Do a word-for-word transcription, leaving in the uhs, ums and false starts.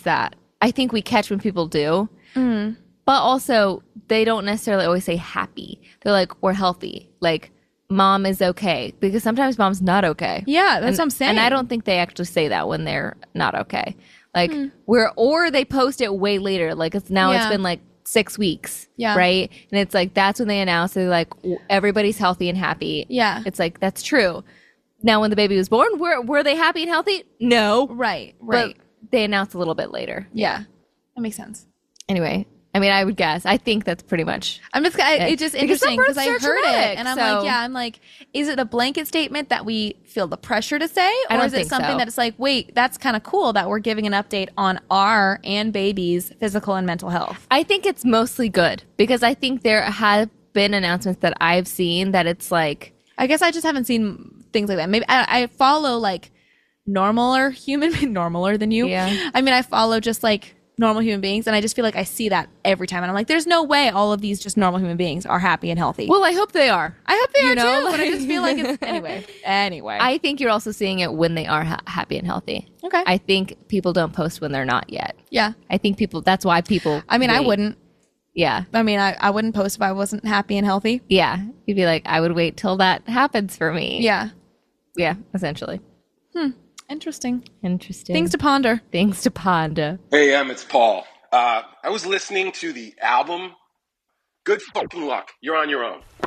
that. I think we catch when people do. Mm. But also, they don't necessarily always say happy. They're like, we're healthy. Like, mom is okay. Because sometimes mom's not okay. Yeah, that's and, what I'm saying. And I don't think they actually say that when they're not okay. Like, mm. we're, or they post it way later. Like, it's now yeah. it's been like six weeks. Yeah. Right? And it's like, that's when they announce, they're like, everybody's healthy and happy. Yeah. It's like, that's true. Now, when the baby was born, were, were they happy and healthy? No. Right, right. But they announced a little bit later. Yeah. yeah. That makes sense. Anyway. I mean, I would guess. I think that's pretty much. I'm just. I, it's just interesting because I heard traumatic, it, and I'm so. like, yeah. I'm like, is it a blanket statement that we feel the pressure to say, I or don't is it think something so. that it's like, wait, that's kind of cool that we're giving an update on our and baby's physical and mental health? I think it's mostly good because I think there have been announcements that I've seen that it's like. I guess I just haven't seen things like that. Maybe I, I follow like normaler human, normaler than you. Yeah. I mean, I follow just like. normal human beings, and I just feel like I see that every time, and I'm like, there's no way all of these just normal human beings are happy and healthy. Well, I hope they are. I hope they you are know? too, but I just feel like it's anyway. Anyway, I think you're also seeing it when they are ha- happy and healthy. Okay. I think people don't post when they're not yet. Yeah. I think people. That's why people. I mean, wait. I wouldn't. Yeah. I mean, I, I wouldn't post if I wasn't happy and healthy. Yeah. You'd be like, I would wait till that happens for me. Yeah. Yeah. Essentially. Hmm. Interesting. Interesting. Things to ponder. Things to ponder. Hey, Em, it's Paul. Uh, I was listening to the album. Good fucking luck. You're on your own.